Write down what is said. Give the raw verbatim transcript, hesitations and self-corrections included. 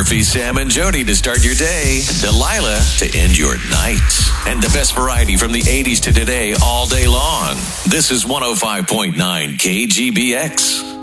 Murphy, Sam, and Jody to start your day. Delilah to end your night. And the best variety from the eighties to today all day long. This is one oh five point nine K G B X.